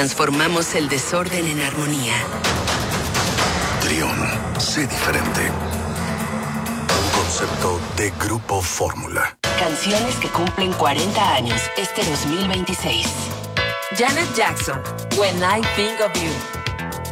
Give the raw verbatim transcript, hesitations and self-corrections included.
transformamos el desorden en armonía. Trión, sé diferente. Un concepto de Grupo Fórmula. Canciones que cumplen cuarenta años este dos mil veintiséis. Janet Jackson, When I Think of You.